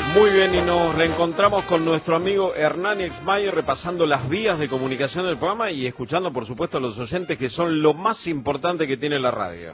Muy bien, y nos reencontramos con nuestro amigo Hernán Exmayer repasando las vías de comunicación del programa y escuchando, por supuesto, a los oyentes, que son lo más importante que tiene la radio.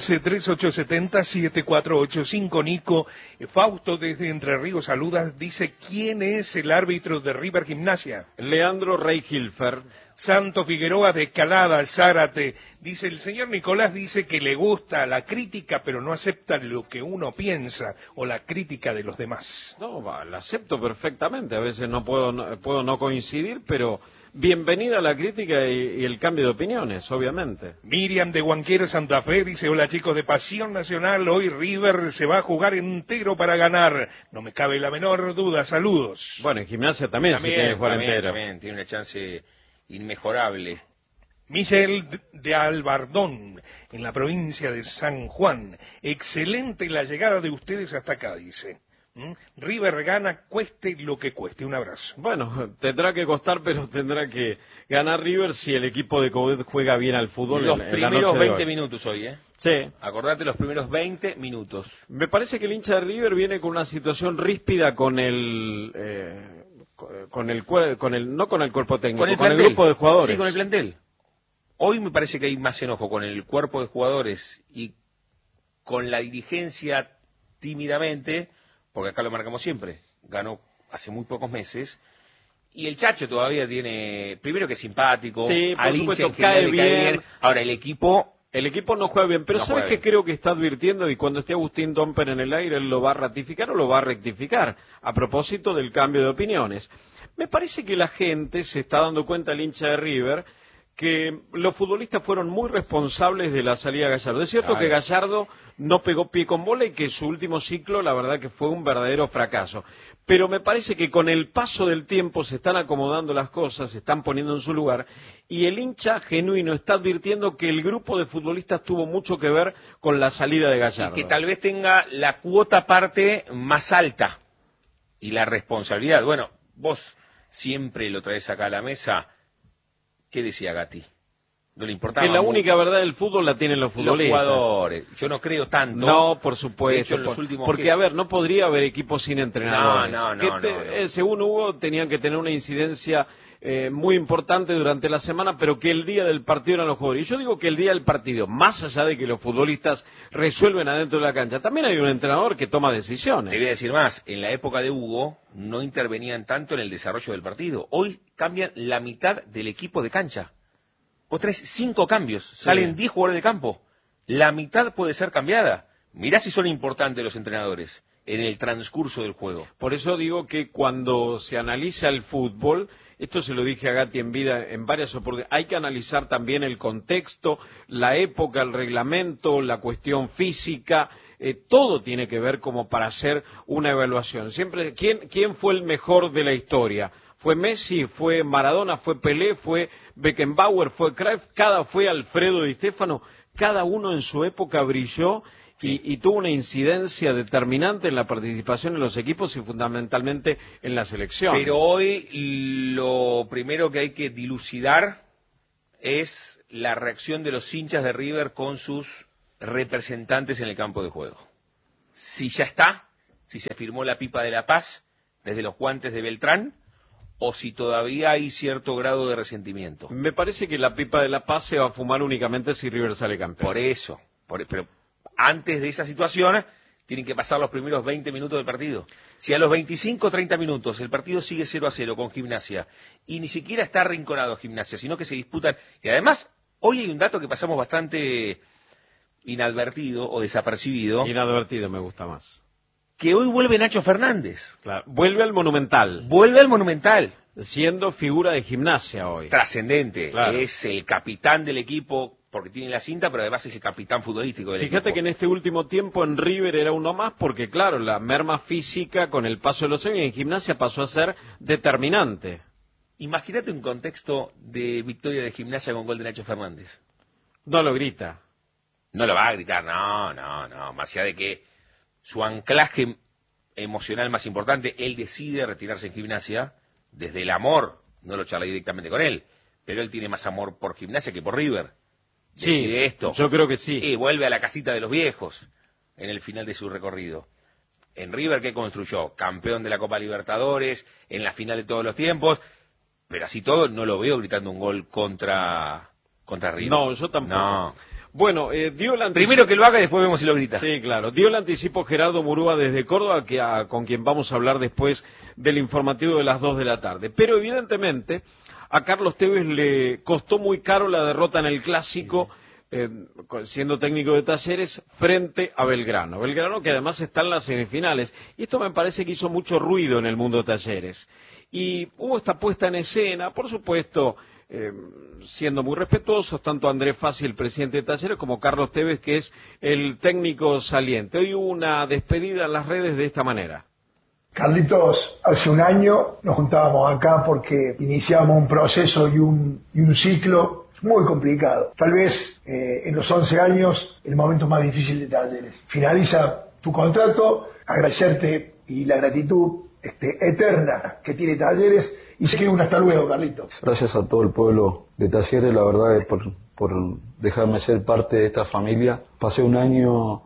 11-3870-7485, Nico. Fausto desde Entre Ríos saludas, dice, ¿quién es el árbitro de River Gimnasia? Leandro Rey-Hilfer. Santo Figueroa de Calada, Zárate, dice, el señor Nicolás dice que le gusta la crítica, pero no acepta lo que uno piensa o la crítica de los demás. No, la acepto perfectamente, a veces puedo no coincidir, pero bienvenida a la crítica y el cambio de opiniones, obviamente. Miriam de Huanquero, Santa Fe, dice, hola chicos de Pasión Nacional, hoy River se va a jugar entero para ganar, no me cabe la menor duda, saludos. Bueno, en Gimnasia también se tiene que jugar entero. También tiene una chance inmejorable. Michel de Albardón, en la provincia de San Juan. Excelente la llegada de ustedes hasta acá, dice. River gana, cueste lo que cueste. Un abrazo. Bueno, tendrá que costar, pero tendrá que ganar River si el equipo de Coudet juega bien al fútbol. Los en primeros la noche 20 minutos hoy, ¿eh? Sí. Acordate los primeros 20 minutos. Me parece que el hincha de River viene con una situación ríspida con el no con el cuerpo técnico, con el grupo de jugadores. Sí, con el plantel. Hoy me parece que hay más enojo con el cuerpo de jugadores y con la dirigencia tímidamente, porque acá lo marcamos siempre, ganó hace muy pocos meses, y el Chacho todavía tiene, primero que es simpático, sí, por supuesto, cae bien. Ahora el equipo no juega bien, pero no ¿sabes qué creo que está advirtiendo? Y cuando esté Agustín Domper en el aire, él lo va a ratificar o lo va a rectificar, a propósito del cambio de opiniones. Me parece que la gente se está dando cuenta, el hincha de River, que los futbolistas fueron muy responsables de la salida de Gallardo. Es cierto que Gallardo no pegó pie con bola y que su último ciclo, la verdad que fue un verdadero fracaso. Pero me parece que con el paso del tiempo se están acomodando las cosas, se están poniendo en su lugar, y el hincha genuino está advirtiendo que el grupo de futbolistas tuvo mucho que ver con la salida de Gallardo. Y que tal vez tenga la cuota parte más alta y la responsabilidad. Bueno, vos siempre lo traes acá a la mesa. ¿Qué decía Gatti? No le importaba. Que la única verdad del fútbol la tienen los futbolistas. Los jugadores. Yo no creo tanto. No, por supuesto. De hecho, en los últimos porque, a ver, no podría haber equipos sin entrenadores. No. Según Hugo, tenían que tener una incidencia muy importante durante la semana, pero que el día del partido eran los jugadores. Y yo digo que el día del partido, más allá de que los futbolistas resuelven adentro de la cancha, también hay un entrenador que toma decisiones. Te voy a decir más, en la época de Hugo no intervenían tanto en el desarrollo del partido. Hoy cambian la mitad del equipo de cancha. Vos traes 5 cambios, salen 10 jugadores de campo. La mitad puede ser cambiada. Mirá si son importantes los entrenadores en el transcurso del juego. Por eso digo que cuando se analiza el fútbol, esto se lo dije a Gatti en vida en varias oportunidades, hay que analizar también el contexto, la época, el reglamento, la cuestión física, todo tiene que ver como para hacer una evaluación. Siempre, ¿quién fue el mejor de la historia? ¿Fue Messi? ¿Fue Maradona? ¿Fue Pelé? ¿Fue Beckenbauer? ¿Fue Cruyff? ¿Fue Alfredo Di Stéfano? Cada uno en su época brilló y tuvo una incidencia determinante en la participación en los equipos y fundamentalmente en las selecciones. Pero hoy lo primero que hay que dilucidar es la reacción de los hinchas de River con sus representantes en el campo de juego. Si ya está, si se firmó la pipa de la paz desde los guantes de Beltrán, o si todavía hay cierto grado de resentimiento. Me parece que la pipa de la paz se va a fumar únicamente si River sale campeón. Por eso, pero antes de esa situación tienen que pasar los primeros 20 minutos del partido. Si a los 25 o 30 minutos el partido sigue 0-0 con Gimnasia y ni siquiera está arrinconado Gimnasia, sino que se disputan, y además hoy hay un dato que pasamos bastante inadvertido o desapercibido. Inadvertido me gusta más. Que hoy vuelve Nacho Fernández. Claro, vuelve al Monumental. Vuelve al Monumental. Siendo figura de Gimnasia hoy. Trascendente. Claro. Es el capitán del equipo porque tiene la cinta, pero además es el capitán futbolístico del equipo. Fíjate que en este último tiempo en River era uno más porque, claro, la merma física con el paso de los años en Gimnasia pasó a ser determinante. Imagínate un contexto de victoria de Gimnasia con gol de Nacho Fernández. No lo grita. No lo va a gritar, no. Más allá de que su anclaje emocional más importante, él decide retirarse en Gimnasia, desde el amor, no lo charla directamente con él, pero él tiene más amor por Gimnasia que por River. Decide esto. Yo creo que sí. Y vuelve a la casita de los viejos en el final de su recorrido. En River, ¿qué construyó? Campeón de la Copa Libertadores, en la final de todos los tiempos, pero así todo no lo veo gritando un gol contra River. No, yo tampoco. No. Bueno, dio el anticipo. Primero que lo haga y después vemos si lo grita. Sí, claro. Dio el anticipo Gerardo Murúa desde Córdoba, con quien vamos a hablar después del informativo de las 2 de la tarde. Pero evidentemente a Carlos Tevez le costó muy caro la derrota en el Clásico, siendo técnico de Talleres, frente a Belgrano. Belgrano que además está en las semifinales. Y esto me parece que hizo mucho ruido en el mundo de Talleres. Y hubo esta puesta en escena, por supuesto, siendo muy respetuosos, tanto Andrés Fassi, el presidente de Talleres, como Carlos Tevez, que es el técnico saliente. Hoy hubo una despedida en las redes de esta manera. Carlitos, hace un año nos juntábamos acá porque iniciábamos un proceso y un ciclo muy complicado. Tal vez en los 11 años el momento más difícil de Talleres. Finaliza tu contrato, agradecerte y la gratitud eterna que tiene Talleres, y se queda un hasta luego, Carlitos. Gracias a todo el pueblo de Talleres, la verdad, por dejarme ser parte de esta familia. Pasé un año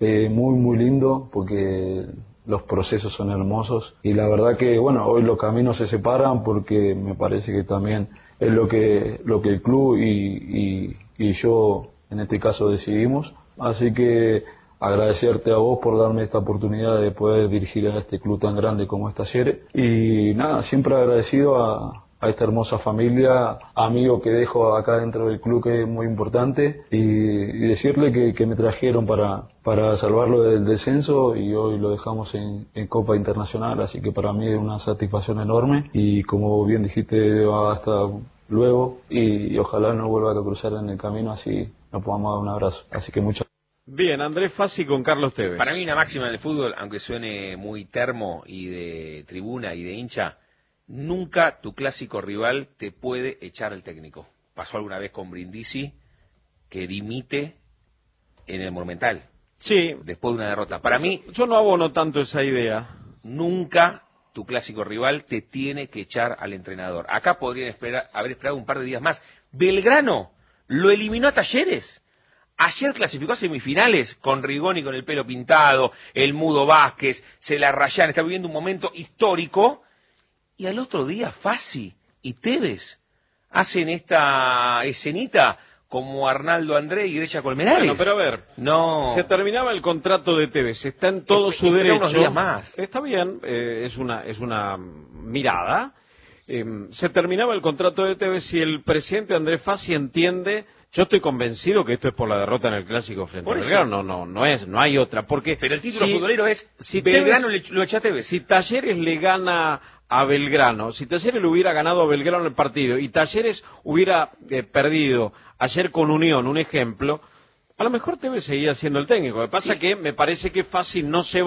muy lindo, porque los procesos son hermosos, y la verdad que, bueno, hoy los caminos se separan, porque me parece que también es lo que el club y yo, en este caso, decidimos. Así que agradecerte a vos por darme esta oportunidad de poder dirigir a este club tan grande como es Talleres. Y nada, siempre agradecido a esta hermosa familia, amigo que dejo acá dentro del club, que es muy importante, y decirle que me trajeron para salvarlo del descenso, y hoy lo dejamos en Copa Internacional, así que para mí es una satisfacción enorme, y como bien dijiste, hasta luego, y ojalá no vuelva a cruzar en el camino, así nos podamos dar un abrazo. Así que muchas gracias. Bien, Andrés Fassi con Carlos Tevez. Para mí una máxima en el fútbol, aunque suene muy termo y de tribuna y de hincha, nunca tu clásico rival te puede echar el técnico. Pasó alguna vez con Brindisi, que dimite en el Monumental. Sí. Después de una derrota. Para mí, yo no abono tanto esa idea. Nunca tu clásico rival te tiene que echar al entrenador. Acá podrían haber esperado un par de días más. Belgrano lo eliminó a Talleres. Ayer clasificó a semifinales con Rigoni con el pelo pintado, el Mudo Vázquez, se la rayan, está viviendo un momento histórico. Y al otro día Fassi y Tevez hacen esta escenita como Arnaldo André y Grecia Colmenares. Bueno, pero a ver, no. Se terminaba el contrato de Tevez, está en todo su derecho. Unos días más. Está bien, es una mirada. Se terminaba el contrato de Tevez y el presidente Andrés Fassi entiende. Yo estoy convencido que esto es por la derrota en el Clásico frente a Belgrano. No hay otra. Porque pero el título futbolero es si Belgrano lo echa a Tevez. Si Talleres le gana a Belgrano, si Talleres le hubiera ganado a Belgrano el partido y Talleres hubiera perdido ayer con Unión, un ejemplo, a lo mejor Tevez seguía siendo el técnico. Lo que pasa que me parece que Fassi no se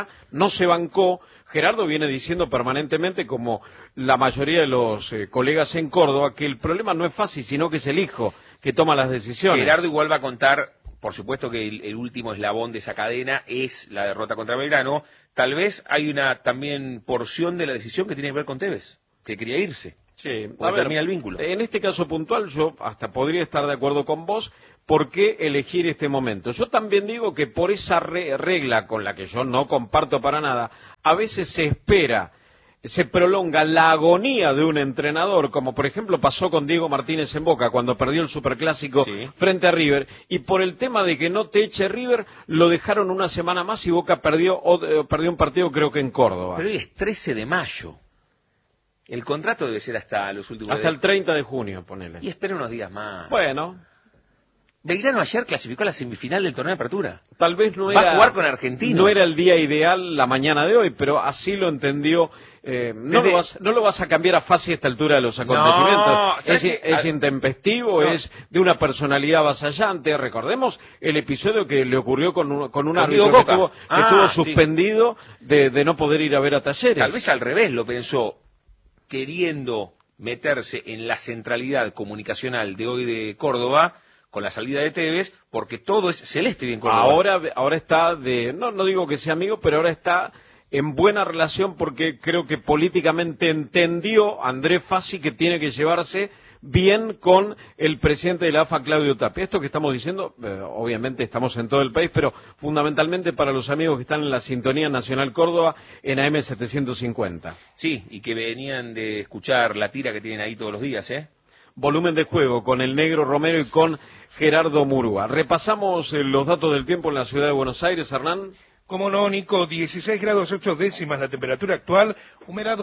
bancó. Gerardo viene diciendo permanentemente, como la mayoría de los colegas en Córdoba, que el problema no es Fassi, sino que es el hijo que toma las decisiones. Gerardo igual va a contar, por supuesto que el último eslabón de esa cadena es la derrota contra Belgrano. Tal vez hay una también porción de la decisión que tiene que ver con Tevez, que quería irse. Sí, termina el vínculo. En este caso puntual yo hasta podría estar de acuerdo con vos. ¿Por qué elegir este momento? Yo también digo que por esa regla con la que yo no comparto para nada, a veces se espera, se prolonga la agonía de un entrenador, como por ejemplo pasó con Diego Martínez en Boca cuando perdió el Superclásico frente a River, y por el tema de que no te eche River, lo dejaron una semana más y Boca perdió un partido creo que en Córdoba. Pero hoy es 13 de mayo. El contrato debe ser hasta los últimos hasta el 30 de junio, ponele. Y espera unos días más. Bueno. Belgrano ayer clasificó a la semifinal del torneo de apertura. Tal vez no va a jugar con Argentinos. No era el día ideal la mañana de hoy, pero así lo entendió. No lo vas a cambiar a Fassi a esta altura de los acontecimientos. No, es intempestivo, es de una personalidad avasallante. Recordemos el episodio que le ocurrió con un árbitro que estuvo suspendido de no poder ir a ver a Talleres. Tal vez al revés lo pensó, queriendo meterse en la centralidad comunicacional de hoy de Córdoba, con la salida de Tevez, porque todo es celeste bien Córdoba. Ahora está no digo que sea amigo, pero ahora está en buena relación porque creo que políticamente entendió Andrés Fassi que tiene que llevarse bien con el presidente de la AFA, Claudio Tapia. Esto que estamos diciendo, obviamente estamos en todo el país, pero fundamentalmente para los amigos que están en la sintonía Nacional Córdoba en AM 750. Sí, y que venían de escuchar la tira que tienen ahí todos los días, ¿eh? Volumen de juego con el Negro Romero y con Gerardo Murúa. Repasamos los datos del tiempo en la ciudad de Buenos Aires, Hernán. Como no, Nico, 16 grados 8 décimas la temperatura actual, humedad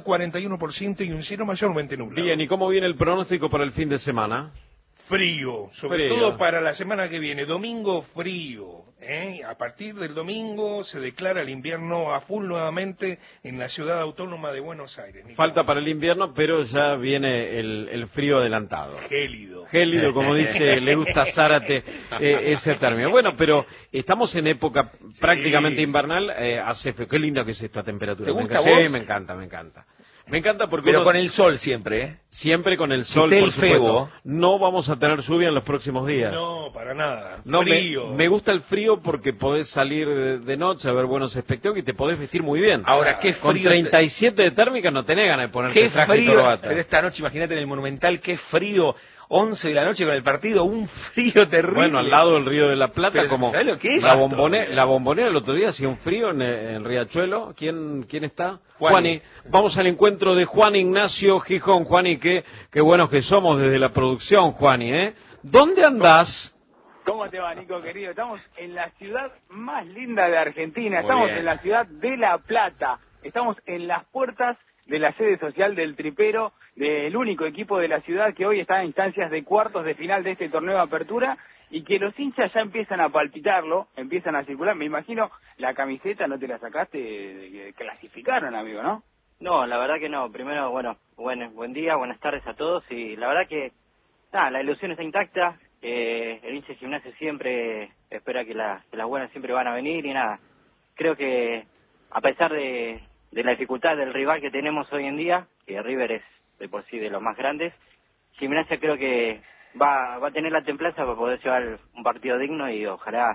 41% y un cielo mayormente nublado. Bien, ¿y cómo viene el pronóstico para el fin de semana? Frío, sobre todo para la semana que viene. Domingo frío. A partir del domingo se declara el invierno a full nuevamente en la ciudad autónoma de Buenos Aires. Nico. Falta para el invierno, pero ya viene el frío adelantado. Gélido. Gélido, como dice, le gusta a Zárate ese término. Bueno, pero estamos en época prácticamente invernal. Hace frío. Qué linda que es esta temperatura. ¿Te gusta Sí, vos? me encanta, me encanta. Me encanta porque Pero con el sol siempre, ¿eh? Siempre con el sol, Quité por el supuesto. febo. No vamos a tener lluvia en los próximos días. No, para nada. No, Frío. me gusta el frío porque podés salir de noche a ver buenos espectáculos y te podés vestir muy bien. Ahora, qué Con frío. 37 de térmica no tenés ganas de ponerte Qué traje y frío. corbata. Pero esta noche, imagínate en el Monumental, qué frío. 11 de la noche con el partido, un frío terrible. Bueno, al lado del Río de la Plata, Pero, como ¿sabés lo que es? la bombonera el otro día hacía un frío en Riachuelo. ¿Quién está? Juani. Vamos al encuentro de Juan Ignacio Gijón. Juani, qué buenos que somos desde la producción, Juani, ¿eh? ¿Dónde andás? ¿Cómo te va, Nico, querido? Estamos en la ciudad más linda de Argentina. Muy Estamos bien. en la ciudad de La Plata. Estamos en las puertas de la sede social del Tripero, del único equipo de la ciudad que hoy está en instancias de cuartos de final de este torneo de apertura y que los hinchas ya empiezan a palpitarlo, empiezan a circular. Me imagino la camiseta no te la sacaste, clasificaron, amigo, ¿no? No, la verdad que no. Primero, buen día, buenas tardes a todos y la verdad que nada, la ilusión está intacta. El hincha de Gimnasia siempre espera que las buenas siempre van a venir y nada. Creo que a pesar de la dificultad del rival que tenemos hoy en día, que River es de por sí de los más grandes, Gimnasia creo que va a tener la templanza para poder llevar un partido digno y ojalá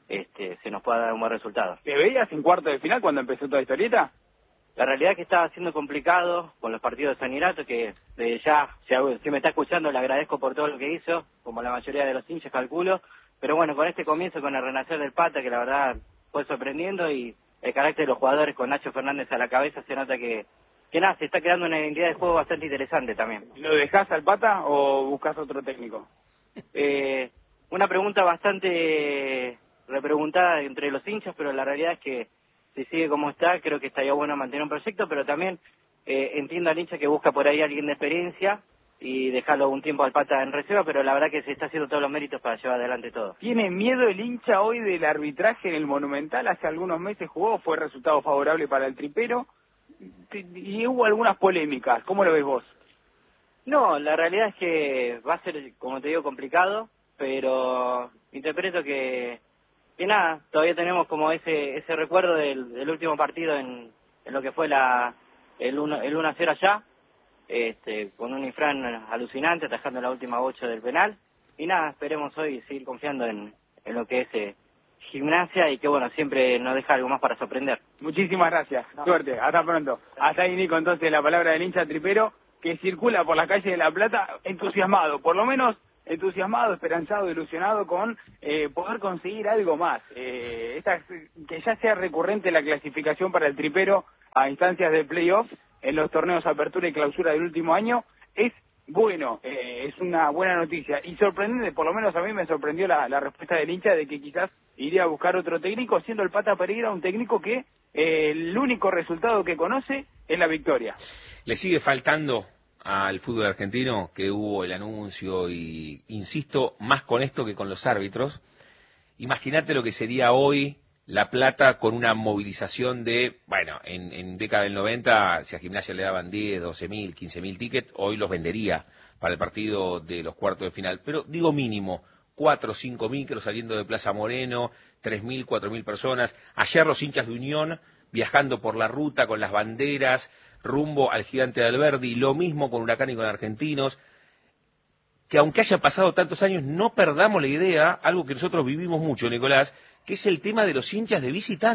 se nos pueda dar un buen resultado. ¿Te veías en cuarto de final cuando empezó toda la historieta? La realidad es que estaba siendo complicado con los partidos de Sanirato, que si me está escuchando le agradezco por todo lo que hizo, como la mayoría de los hinchas calculo, pero bueno, con este comienzo, con el renacer del Pata, que la verdad fue sorprendiendo, y el carácter de los jugadores con Nacho Fernández a la cabeza, se nota que nada, se está creando una identidad de juego bastante interesante también. ¿Lo dejás al Pata o buscas otro técnico? Una pregunta bastante repreguntada entre los hinchas, pero la realidad es que si sigue como está, creo que estaría bueno mantener un proyecto, pero también entiendo al hincha que busca por ahí a alguien de experiencia y dejarlo un tiempo al Pata en reserva, pero la verdad que se está haciendo todos los méritos para llevar adelante todo. ¿Tiene miedo el hincha hoy del arbitraje en el Monumental? Hace algunos meses jugó, fue resultado favorable para el Tripero y hubo algunas polémicas. ¿Cómo lo ves vos? No, la realidad es que va a ser, como te digo, complicado, pero interpreto que nada, todavía tenemos como ese recuerdo del último partido en lo que fue el 1-0 allá, con un Infran alucinante atajando la última 8 del penal, y nada, esperemos hoy seguir confiando en lo que es Gimnasia, y que bueno, siempre nos deja algo más para sorprender. Muchísimas gracias, suerte, hasta pronto. Hasta ahí, Nico, entonces la palabra del hincha tripero que circula por las calles de La Plata entusiasmado, por lo menos entusiasmado, esperanzado, ilusionado con poder conseguir algo más. Que ya sea recurrente la clasificación para el Tripero a instancias de playoff en los torneos apertura y clausura del último año es bueno, es una buena noticia y sorprendente, por lo menos a mí me sorprendió la respuesta del hincha de que quizás iría a buscar otro técnico, siendo el Pata Pereira un técnico que el único resultado que conoce es la victoria. Le sigue faltando al fútbol argentino que hubo el anuncio y insisto más con esto que con los árbitros. Imagínate lo que sería hoy La Plata con una movilización de, bueno, en década del 90, si a Gimnasia le daban 10, 12.000, 15.000 tickets, hoy los vendería para el partido de los cuartos de final. Pero digo mínimo, 4 o 5 micros saliendo de Plaza Moreno, 3.000, 4.000 personas. Ayer los hinchas de Unión viajando por la ruta con las banderas, rumbo al Gigante de Alberdi, lo mismo con Huracán y con Argentinos. Que aunque haya pasado tantos años, no perdamos la idea, algo que nosotros vivimos mucho, Nicolás, que es el tema de los hinchas de visitante.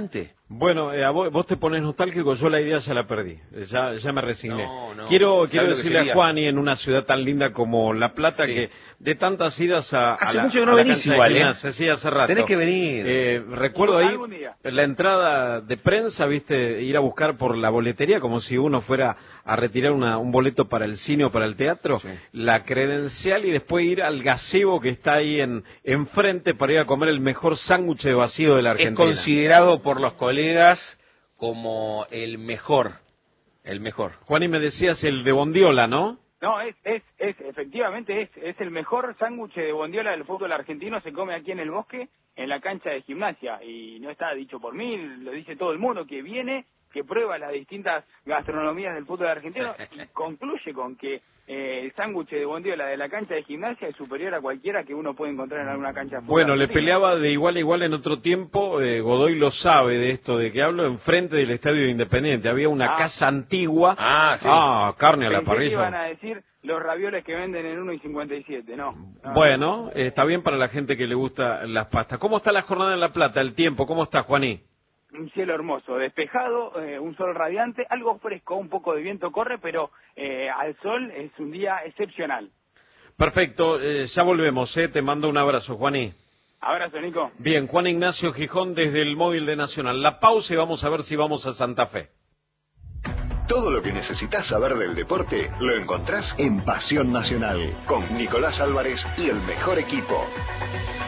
Bueno, vos te pones nostálgico, yo la idea ya la perdí, ya me resigné. No, Quiero ¿sabes lo que decirle a sería? Juani, en una ciudad tan linda como La Plata, Sí. que de tantas idas a Hace la, mucho que no a la venís cancha de igual, gimnasia, sí, hace rato. Tenés que venir. Recuerdo ahí Algún día. la entrada de prensa, viste, ir a buscar por la boletería como si uno fuera a retirar un boleto para el cine o para el teatro, Sí. la credencial y después ir al gazebo que está ahí enfrente para ir a comer el mejor sándwich de vacío de la Es Argentina. considerado por los colegas como el mejor. El mejor. Juani, me decías el de Bondiola, ¿no? No, efectivamente es el mejor sándwich de bondiola del fútbol argentino, se come aquí en el Bosque, en la cancha de gimnasia, y no está dicho por mí, lo dice todo el mundo que viene, que prueba las distintas gastronomías del fútbol argentino, y concluye con que el sándwich de bondiola de la cancha de gimnasia es superior a cualquiera que uno puede encontrar en alguna cancha de fútbol Bueno, le argentino. peleaba de igual a igual en otro tiempo, Godoy lo sabe de esto de que hablo, enfrente del Estadio de Independiente. Había una casa antigua, Sí. carne a la Pensé que iban parrilla. a decir los ravioles que venden en 1,57, no. Bueno, está bien para la gente que le gusta las pastas. ¿Cómo está la jornada en La Plata, el tiempo? ¿Cómo está, Juaní? Un cielo hermoso, despejado, un sol radiante, algo fresco, un poco de viento corre, pero al sol es un día excepcional. Perfecto, ya volvemos, te mando un abrazo, Juaní. Abrazo, Nico. Bien, Juan Ignacio Gijón desde el móvil de Nacional. La pausa y vamos a ver si vamos a Santa Fe. Todo lo que necesitas saber del deporte lo encontrás en Pasión Nacional, con Nicolás Álvarez y el mejor equipo.